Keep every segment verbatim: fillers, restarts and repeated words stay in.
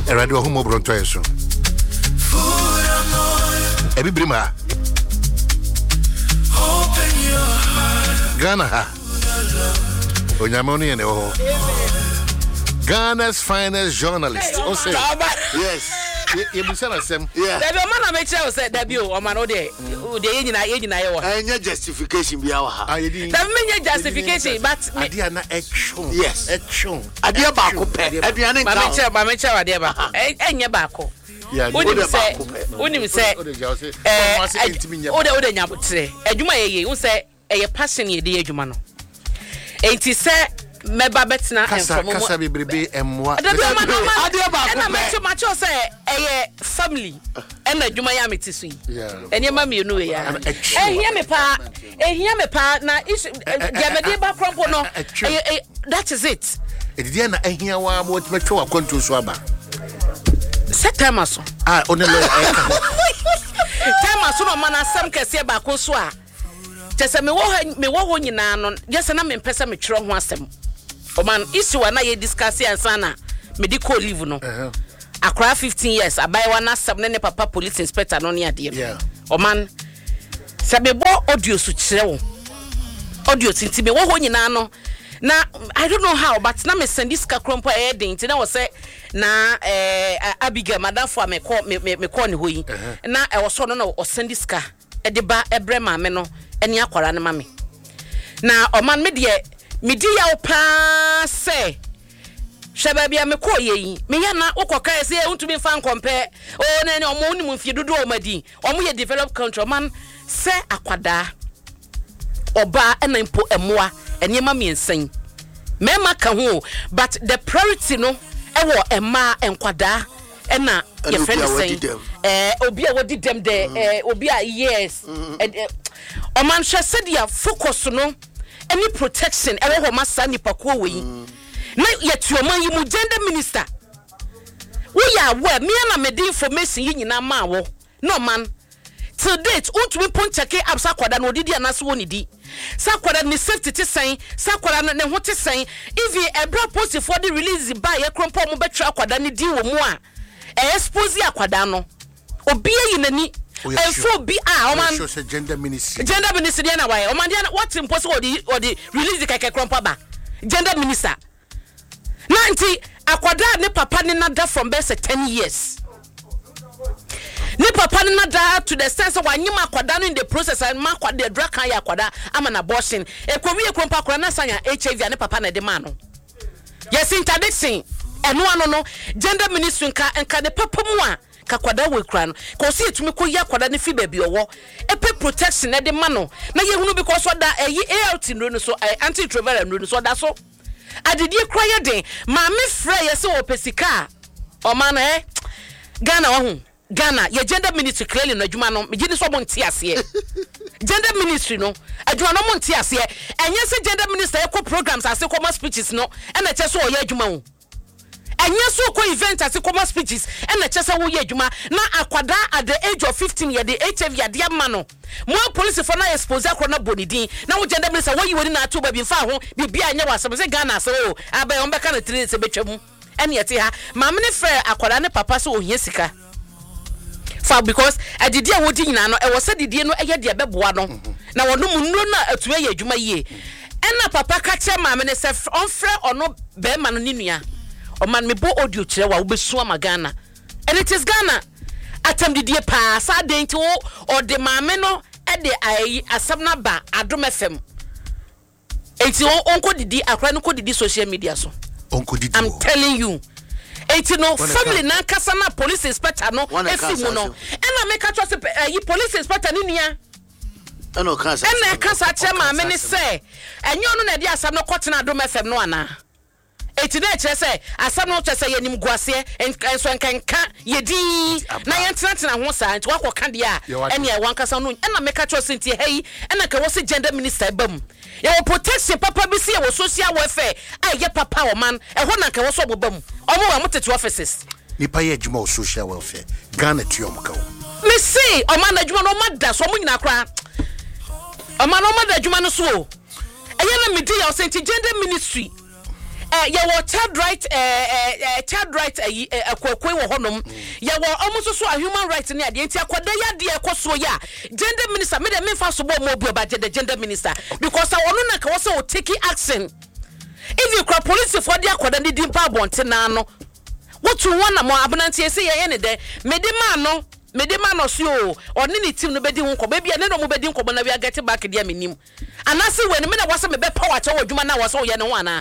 Radio Homo Bronto eso. Ebi brima. Ghana ha. Onyamoni ene ho. Ghana's finest journalist. O say yes. You listen to them. Yeah. The man make sure say that you o man o dey. O dey nyina ye nyina ye wo. Anya justification bia wa ha. The mean justification but adia na etchon. Yes. Etchon. Adia ba ko pe. Aduane nka. Ma me sure, ma me sure adia ba. Enye ba ko. Yeah. Unim say, unim say. Eh, o dey o dey nyabotre. Adwuma ye ye, un say eye passion ye dey adwuma no. Enti say meba betina enfomo kasa bebrebe emwa ade ba ko na macho macho say eye family and adwuma ya metiso yi enema me nu ya ehia me pa ehia me pa na gemede ba krompo no that is it edide na ehia wa mo tmetwe wa konto so aba set time aso ah onele time aso no mana sam kese ba ko so a tese me wo me wo ho nyina no yesa na me mpesa me twero ho asem o man issue na ye discuss ansa na medical leave no uh-huh. Akra fifteen years abai wa na sab ne papa police inspector no ne ade yeah. O man sabebo audio su kire wo audio tinti me wo ho nyina no na I don't know how but na me send this ka krompo e den ti na wo say na eh Abigail madam for me call me me call ne hoyi uh-huh. Na e wo so no na o send this ka e de ba ebre ma me no eni akwara ne ma me na o man me de midi ya opa se sheba bia me koye yi me ya na ukoka se untumi fan compare o na ne omo uni mfie dodo o madi omo ye develop country man se akwada oba ena mpo emoa enema miensan mema ka ho but the priority no e wo ema enkwada ena ye friend say eh obi a wodi dem de eh obi a yes o man hwe se dia focus no any protection ewe ho masa nipa ko we na yetuoman yi mu gender minister we are aware me na me the information yi nyina ma wo no man till date untumi pon check up sakwada no didi anaso woni di sakwada ni safety te sen sakwada ne ho te sen if e ebra post for the release by e krompo mo betwa akwada ne di wo mu a e expose akwada no obi yi nani and so be ah man gender minister gender minister na why o man dia what impossible the or the release the keke krompa ba gender minister ninety akwada ne papa ne nada from best ten years ne papa ne nada to the sense of wanyima akwada no in the process and ma akwada drug kan ya akwada ama na abortion e kowi e krompa akwada na sanya H I V ne papa na de ma no yes interdiction eno ano no gender minister nka nka de papa mu a kakwada we kra no ko se etumi ko ya kwada ne fi ba bi owo epe protection e de ma no na ye hunu because da eyi A R T no so anti retroviral no so da so adidi kra ye den ma me fra ye se wo pesika o ma na eh Ghana wo hu Ghana ye gender ministry clearly no adwuma no me gini so mo nti ase gender ministry no adwuma no mo nti ase enye se gender minister e ko programs ase ko ma speeches no e na che so o ye adwuma wo enye so ko event ase ko ma speeches e na che se wo ye adwuma na akwada at the age of fifteen ye the H I V ade ama no mo police for na expose akro na bonidin na wo gender minister wo yi woni na ato ba bi fa ho bibia anya wasem se Ghana se o abai on beka na three se betwam ene yete ha mamne frɛ akwada ne papa so ohia sika fa because adidi a wodi nyina no e wo se didie no eye de beboa no na wono mu nuro na atuwe ye adwuma yie ena papa ka che mamne se on frɛ ono be ma no ninua o man me bo audio kire wa wo besu ama Ghana and it is Ghana atam didie pa sa denti wo o de mame no e de ai asam na ba Adom F M enti onko didi akra no ko didi social media so onko didi I'm telling you enti no family na kasa na police inspector no efi mu no ena me ka cho se yi police inspector ni nia ena kasa ena kasa che mame ne se enyo no na de asam no kotena Adom F M no ana eti na kire se asam no kire se yenim guase enso enkanka yedi na yentenatena ho sa enti wakoka de a ene e wankasa no ena me ka cho se enti hey ena ka wo se gender minister bam ye wo protection papa bi se ye wo social welfare a ye papa o man e ho na ka wo so bobam omo wa motete offices nipa ye adwuma o social welfare Ghana tuom ka wo me see o man adwuma no mada so mo nyina kra o man no mada adwuma no so e ye na me di ya o se enti gender ministry eh ya wo child right eh eh child right eh akwakwe wo honom ya wo omuso so a human right ne ade nti akwada ya de ekoso ya gender minister me de me fa so bo mo obi oba the gender minister because I want na ka wo say o take action if you call police for the akwada ni dimpa bonte na no what you want am abonantie say ye ne de me de ma no me de ma no so o oni ni team no bedi ho ko bia ne no mo bedi nkobo na we get back dia menim anase we ne me na wase me be power cha wadwuma na wase o ye ne ho ana.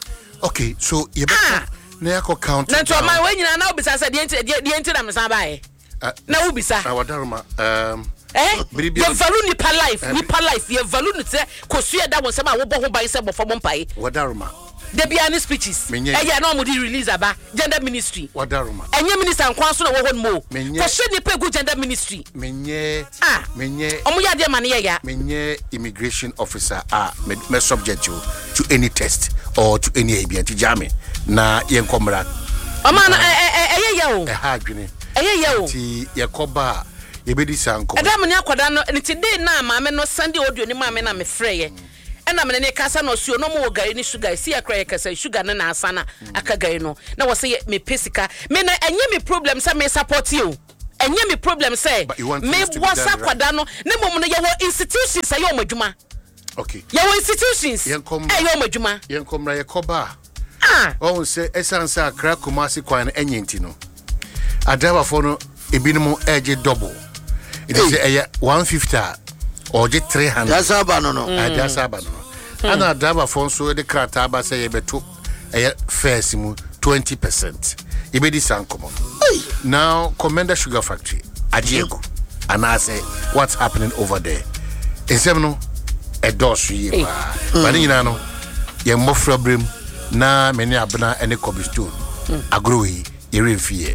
Okay, so you better na yako count. Na to my we nyina na obisa say de de enti na me san bae. Na obisa. Na wadaruma um eh ye value ni pa life, ni pa life ye value ni say kosua da won say ma wo bo ho ban say bo fo mo pai. Wadaruma. De bia ni speeches. Eh ya na mo di release aba gender ministry. Wadaruma. Enye minister nkwan so na wo ho mo. Ko Menye hwe ni pa gu gender ministry. Menye Ah. menye Omo ya de ma ne ya. menye immigration officer ah me, me subject to to any test or to any abianti jame na yenkomra. Oma na eh eh ya o. Eh ha adwene. Eh ya o. Ti yekoba yebedi sanko. Adam ni akwada no nti dey na maame no Sunday audio ni maame na me frɛ ye. Ena me ne kasa no suo no mo gari ni sugar si akra ye kasa sugar na na asana aka gari no na wo say me pesika me na enye me problem say me support you enye me problem say me wasa kwada no ne mom no ye wo institutions ayo madwuma. Okay, ye wo institutions ayo madwuma yenkomra yekoba ah oh say essence akra Kumasi kwan enye nti no adaba for no ebinum eje double it is a one fifty or je three hundred. That's about no no. That's about no. And a driver phone so the crata ba say beto a first mu twenty percent. Ibedi san common. Now Commander Sugar Factory Ajiego and I say what's happening over there. Esemno a dosu ye ba. But you know ye mofra brim na many abna any cobblestone. Agroi ye refie.